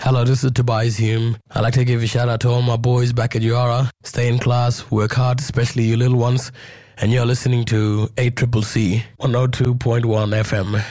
Hello, this is Tobias Hume. I'd like to give a shout out to all my boys back at Yara. Stay in class, work hard, especially you little ones. And you're listening to ACCC 102.1 FM.